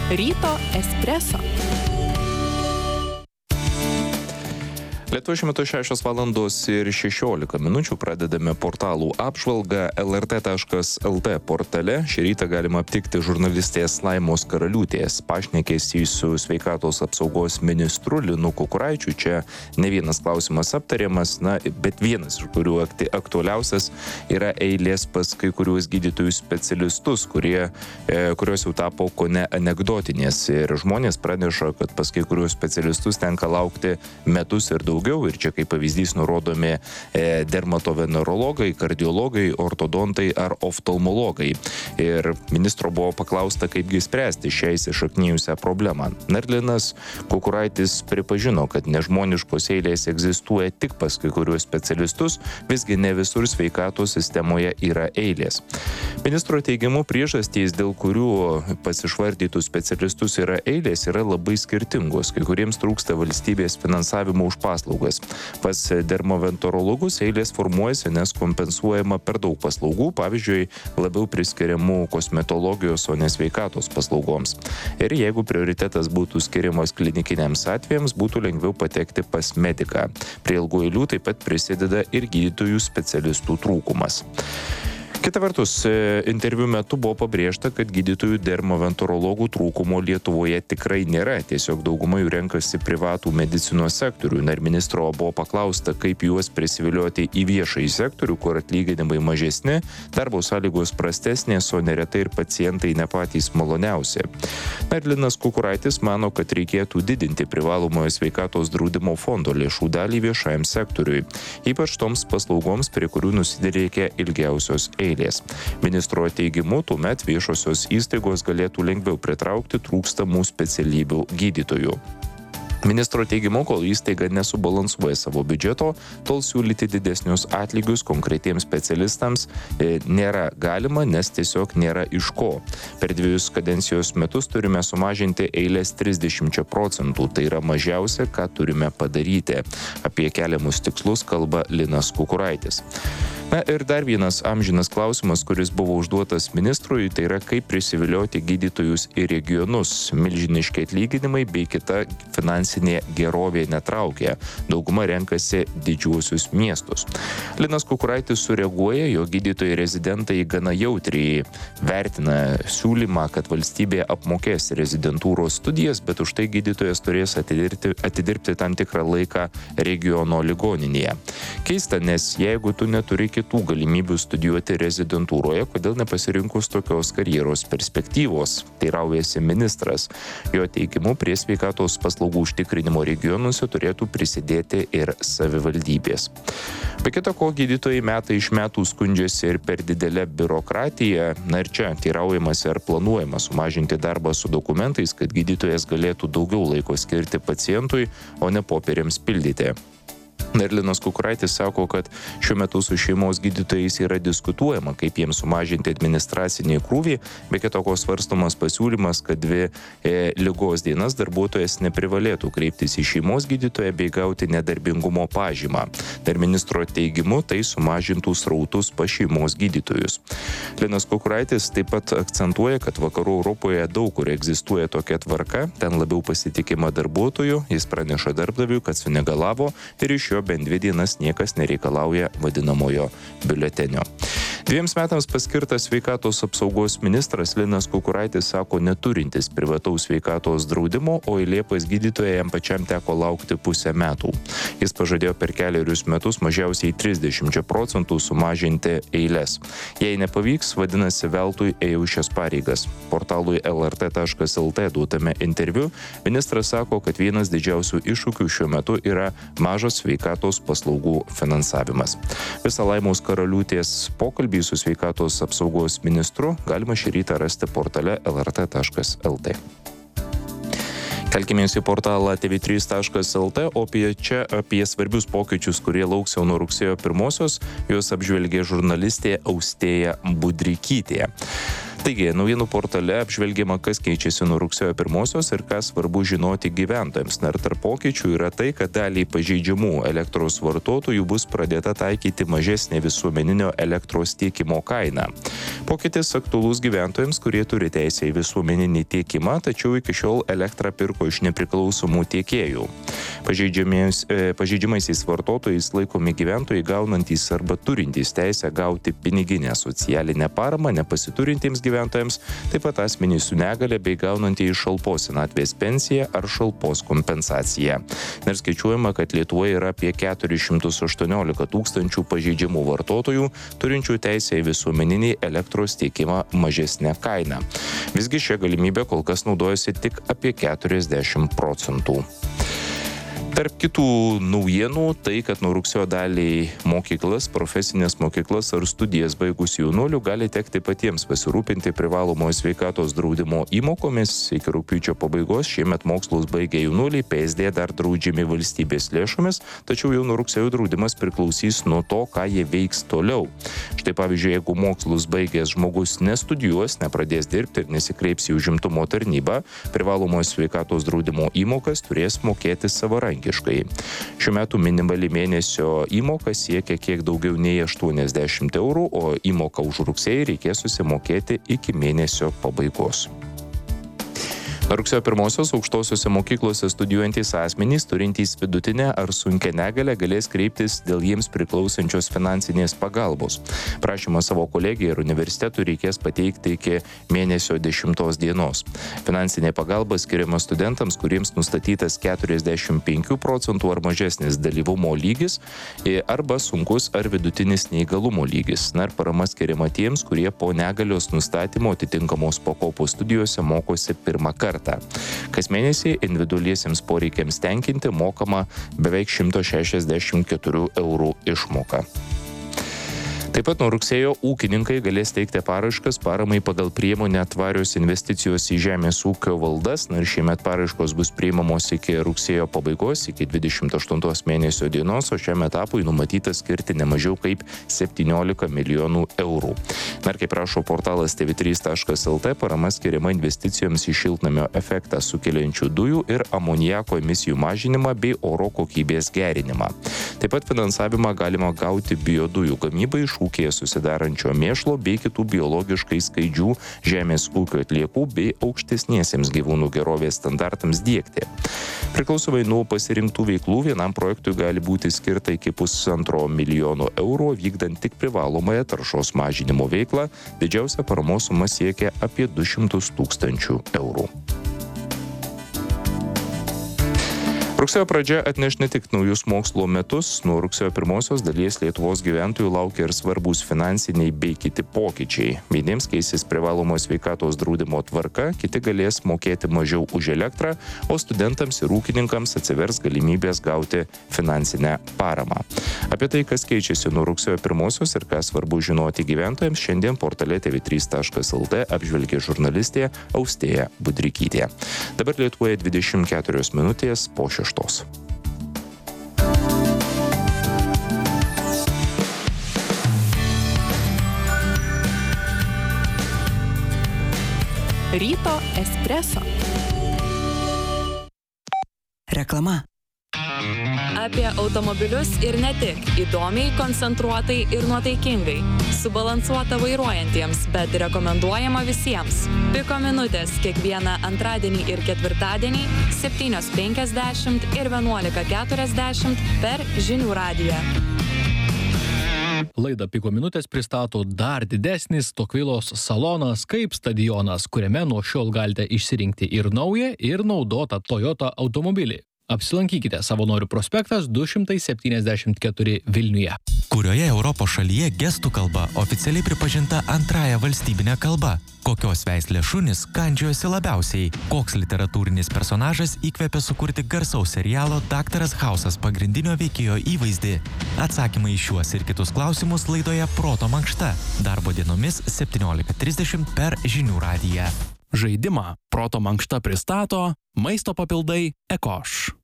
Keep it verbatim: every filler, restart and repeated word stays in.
Ryto espreso. Lietuvoje šiuo metu šešios valandos ir šešiolika minučių. Pradedame portalų apžvalgą el er tė taškas el tė portale. Šį rytą galima aptikti žurnalistės Laimos Karaliūtės pašnekesį su sveikatos apsaugos ministru Linu Kukuraičiu. Čia ne vienas klausimas aptariamas, na, bet vienas iš kurių aktualiausias yra eilės pas kai kuriuos gydytojų specialistus, kurie, e, kurios jau tapo kone anekdotinės. Ir žmonės praneša, kad pas kai kuriuos specialistus tenka laukti metus ir daugiau. Ir čia kaip pavyzdys nurodomi e, dermatovenerologai, kardiologai, ortodontai ar oftalmologai. Ir ministro buvo paklausta, kaipgi spręsti šią įsišaknijusią problemą. Linas Kukuraitis pripažino, kad nežmoniškos eilės egzistuoja tik pas kai kuriuos specialistus, visgi ne visur sveikatos sistemoje yra eilės. Ministro teigimu priežastys, dėl kurių pas išvardytų specialistus yra eilės, yra labai skirtingos. Kai kuriems trūksta valstybės finansavimo už paslaugą. Pas dermoventorologus eilės formuojasi, nes kompensuojama per daug paslaugų, pavyzdžiui, labiau priskiriamų kosmetologijos, o ne sveikatos paslaugoms. Ir jeigu prioritetas būtų skiriamas klinikiniams atvejams, būtų lengviau patekti pas mediką. Prie ilgų eilių taip pat prisideda ir gydytojų specialistų trūkumas. Kita vertus, interviu metu buvo pabrėžta, kad gydytojų dermoventorologų trūkumo Lietuvoje tikrai nėra. Tiesiog dauguma jų renkasi privatų medicinos sektorių. Ir ministro buvo paklausta, kaip juos prisivilioti į viešąjį sektorių, kur atlyginimai mažesni, darbo sąlygos prastesnės, o neretai ir pacientai ne patys maloniausi. Ir Linas Kukuraitis mano, kad reikėtų didinti privalomojo sveikatos draudimo fondo lėšų dalį viešajam sektoriui, ypač toms paslaugoms, prie kurių nusidriekia ilgiausios eilės. Ministro teigimu, tuomet viešosios įstaigos galėtų lengviau pritraukti trūkstamų specialybių gydytojų. Ministro teigimu, kol įstaiga nesubalansuoja savo biudžeto, tol siūlyti didesnius atlygius konkretiems specialistams e, nėra galima, nes tiesiog nėra iš ko. Per dviejus kadencijos metus turime sumažinti eilės trisdešimčia procentų. Tai yra mažiausia, ką turime padaryti. Apie keliamus tikslus kalba Linas Kukuraitis. Na ir dar vienas amžinas klausimas, kuris buvo užduotas ministrui, tai yra kaip prisivilioti gydytojus į regionus. Milžiniški atlyginimai bei kita finansinė gerovė netraukia. Dauguma renkasi didžiuosius miestus. Linas Kukuraitis sureaguoja, jo gydytojai rezidentai gana jautriai vertina siūlymą, kad valstybė apmokės rezidentūros studijas, bet už tai gydytojas turės atidirbti, atidirbti tam tikrą laiką regiono ligoninėje. Keista, nes jeigu tu neturi kitų galimybių studijuoti rezidentūroje, kodėl nepasirinkus tokios karjeros perspektyvos, teiraujasi ministras. Jo teigimu, prie sveikatos paslaugų užtikrinimo regionuose turėtų prisidėti ir savivaldybės. Be kita ko, gydytojai metai iš metų skundžiasi ir per didelę biurokratiją. Na ir čia teiraujamasi, ar planuojama sumažinti darbą su dokumentais, kad gydytojas galėtų daugiau laiko skirti pacientui, o ne popieriams pildyti. Ir Linas Kukuraitis sako, kad šiuo metu su šeimos gydytojais yra diskutuojama, kaip jiems sumažinti administracinį krūvį, be kito ko svarstomas pasiūlymas, kad dvi e, ligos dienas darbuotojas neprivalėtų kreiptis į šeimos gydytoją bei gauti nedarbingumo pažymą. Dar ministro teigimu, tai sumažintų srautus pas šeimos gydytojus. Linas Kukuraitis taip pat akcentuoja, kad vakarų Europoje daug kur egzistuoja tokia tvarka, ten labiau pasitikima darbuotojų, jis praneša darbdaviui, kad sunegalavo ir iš jo bent dvi dienas niekas nereikalauja vadinamojo biuletenio. Dviems metams paskirtas sveikatos apsaugos ministras Linas Kukuraitis sako neturintis privataus sveikatos draudimo, o eilė pas gydytoją jam pačiam teko laukti pusę metų. Jis pažadėjo per keliarius metus mažiausiai trisdešimčia procentų sumažinti eilės. Jei nepavyks, vadinasi, veltui ėjau šias pareigas. Portalui el er tė taškas el tė duotame interviu ministras sako, kad vienas didžiausių iššūkių šiuo metu yra mažas sveikatos paslaugų finansavimas. Visą Laimos Karaliūtės pokalbį su sveikatos apsaugos ministru galima šį rytą rasti portale el er tė taškas el tė. Kelkimės į portalą tė vė trys taškas el tė, o apie čia apie svarbius pokyčius, kurie lauks jau nuo rugsėjo pirmosios, juos apžvelgė žurnalistė Austėja Budreikytė. Taigi, naujienų portale apžvelgiama, kas keičiasi nuo rugsėjo pirmosios ir ką svarbu žinoti gyventojams. Na ir tarp pokyčių yra tai, kad daliai pažeidžiamų elektros vartotojų bus pradėta taikyti mažesnė visuomeninio elektros tiekimo kaina. Pokytis aktualus gyventojams, kurie turi teisę į visuomeninį tiekimą, tačiau iki šiol elektrą pirko iš nepriklausomų tiekėjų. Pažeidžiamaisiais vartotojais laikomi gyventojai gaunantys arba turintys teisę gauti piniginę socialinę paramą nepasiturintiems gyventojams, taip pat asmenys su negale bei gaunantieji šalpos senatvės pensiją ar šalpos kompensaciją. Ir skaičiuojama, kad Lietuvoje yra apie keturis šimtus aštuoniolika tūkstančių pažeidžiamų vartotojų, turinčių teisę į visuomeninį elektros tiekimą mažesnę kainą. Visgi šią galimybę kol kas naudojasi tik apie keturiasdešimt procentų. Tarp kitų naujienų tai, kad nuo rugsėjo daliai mokyklas, profesinės mokyklas ar studijas baigusių jaunuolių gali tekti patiems pasirūpinti privalomojo sveikatos draudimo įmokomis. Iki rugpjūčio pabaigos šiemet mokslus baigę jaunuoliai P S D dar draudžiami valstybės lėšomis, tačiau jau nuo rugsėjo draudimas priklausys nuo to, ką jie veiks toliau. Štai pavyzdžiui, jeigu mokslus baigęs žmogus nestudijuos, nepradės dirbti ir nesikreips į užimtumo tarnybą, privalomojo sveikatos draudimo įmokas turės mokėti savarankiškai. Šiuo metu minimali mėnesio įmoka siekia kiek daugiau nei aštuoniasdešimt eurų, o įmoką už rugsėjį reikės susimokėti iki mėnesio pabaigos. Rugsėjo pirmosios aukštosiuose mokyklose studijuojantys asmenys, turintys vidutinę ar sunkią negalę, galės kreiptis dėl jiems priklausančios finansinės pagalbos. Prašymą savo kolegijai ir universitetui reikės pateikti iki mėnesio dešimtos dienos. Finansinė pagalba skiriama studentams, kuriems nustatytas keturiasdešimt penkių procentų ar mažesnis dalyvumo lygis arba sunkus ar vidutinis neįgalumo lygis. Na ir parama skiriama tiems, kurie po negalios nustatymo atitinkamos pakopos studijose mokosi pirmą kartą. Kas mėnesį individualiesiems poreikiams tenkinti mokama beveik šimtas šešiasdešimt keturių eurų išmoka. Taip pat nuo rugsėjo ūkininkai galės teikti paraiškas paramai pagal priemonę tvarios investicijos į žemės ūkio valdas. Na ir šiemet paraiškos bus priimamos iki rugsėjo pabaigos, iki dvidešimt aštuntos mėnesio dienos, o šiam etapui numatyta skirti ne mažiau kaip septyniolika milijonų eurų. Na ir kaip rašo portalas t v trys taškas l t, parama skiriama investicijoms į šiltnamio efektą sukeliančių dujų ir amoniako emisijų mažinimą bei oro kokybės gerinimą. Taip pat finansavimą galima gauti biodujų gamybai iš ūkyje susidarančio mėšlo bei kitų biologiškai skaidžių žemės ūkio atliekų bei aukštesniesiems gyvūnų gerovės standartams diegti. Priklausomai nuo pasirinktų veiklų vienam projektui gali būti skirta iki pusantro milijono eurų, vykdant tik privalomąją taršos mažinimo veiklą. Didžiausia paramos suma siekia apie du šimtus tūkstančių eurų. Rugsėjo pradžia atneš ne tik naujus mokslo metus, nuo rugsėjo pirmosios dalies Lietuvos gyventojų laukia ir svarbus finansiniai bei kiti pokyčiai. Vieniems keisis privalomojo sveikatos draudimo tvarka, kiti galės mokėti mažiau už elektrą, o studentams ir ūkininkams atsivers galimybės gauti finansinę paramą. Apie tai, kas keičiasi nuo rugsėjo pirmosios ir ką svarbu žinoti gyventojams, šiandien portale t v trys taškas l t apžvelgė žurnalistė Austėja Budrikytė. Dabar Lietuvoje dvidešimt keturios minutės po šeštos. Ryto espreso. Reklama. Apie automobilius ir ne tik. Įdomiai, koncentruotai ir nuotaikingai. Subalansuota vairuojantiems, bet rekomenduojama visiems. Piko minutės kiekvieną antradienį ir ketvirtadienį septynios penkiasdešimt ir vienuolika keturiasdešimt per Žinių radiją. Laidą Piko minutės pristato dar didesnis Tokvilos salonas kaip stadionas, kuriame nuo šiol galite išsirinkti ir naują, ir naudotą Toyota automobilį. Apsilankykite Savanorių prospektas du šimtai septyniasdešimt keturi Vilniuje. Kurioje Europos šalyje gestų kalba oficialiai pripažinta antrąja valstybinė kalba? Kokios veislės šunys kandžiojosi labiausiai? Koks literatūrinis personažas įkvėpė sukurti garsaus serialo Daktaras Hausas pagrindinio veikėjo įvaizdį? Atsakymai į šiuos ir kitus klausimus laidoje Proto mankšta. Darbo dienomis septyniolika trisdešimt per Žinių radiją. Žaidimą Proto mankšta pristato maisto papildai Ekoš.